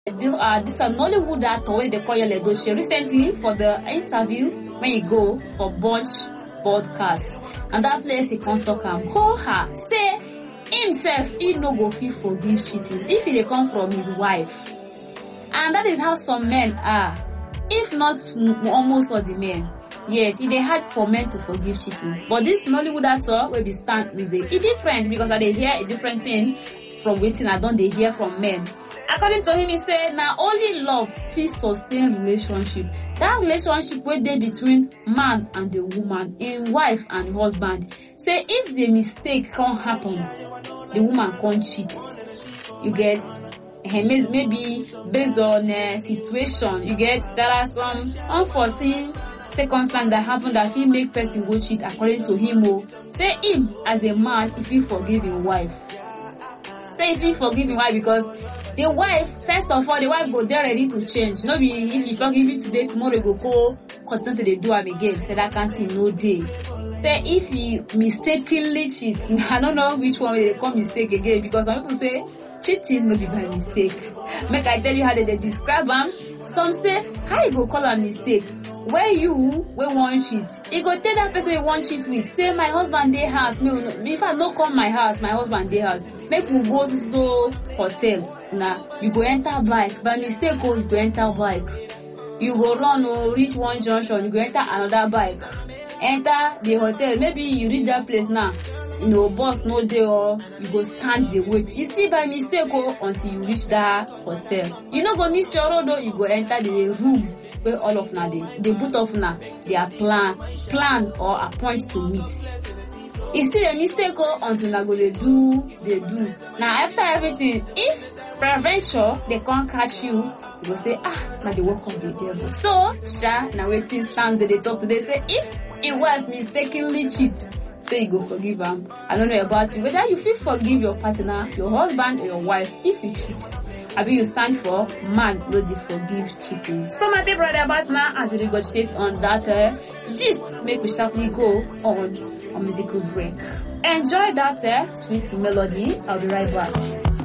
this a Nollywood actor wey dey call Yul Edochie recently for the interview when he go for Bunch podcast, and that place he come talk am say himself he no go fit forgive cheating if e dey come from his wife, and that is how some men are, if not almost all the men. Yes, it is hard for men to forgive cheating, but this Nollywood actor wey be Stan Nze, e different because I dey hear a different thing from wetin I don dey hear from men. According to him, he say na only love fit sustain relationship. That relationship wey dey between man and the woman, in wife and husband. Say if the mistake can happen, the woman can't cheat. You get maybe based on situation. You get there are some unforeseen circumstances that happen that he make person go cheat. According to him, say him as a man, if he forgive his wife. Say if he forgive his wife because the wife, first of all, the wife go there ready to change. No be if he forgive you today, tomorrow he go continue to dey do am again. Say that kind thing no day. Say if he mistakenly cheat, I don't know which one they call mistake again, because some people say cheating no be by mistake. Make I tell you how they describe am. Some say how you go call a mistake? Where you want cheat, he go tell that person you want cheat with, say my husband dey house, if I no come my house, my husband dey house, make we go to so hotel. Now you go enter bike, by mistake you go enter bike, you go run reach one junction, you go enter another bike, enter the hotel, maybe you reach that place now, bus no dey, or you go stand the wait. You see by mistake until you reach that hotel. You no go miss your road you go enter the room where all of now the both of now they are plan or appoint to meet. It's still a mistake until now go they do. Now after everything, if prevention they can't catch you, you go say now the work of the devil. So now waiting stands they talk today, say if a wife mistakenly cheat, say you go forgive him. I don't know about you, whether you feel forgive your partner, your husband or your wife if you cheat. I mean you stand for man no dey forgive cheating. So my people right about now as we regurgitate on that gist, make we sharply go on a musical break. Enjoy that sweet melody. I'll be right back.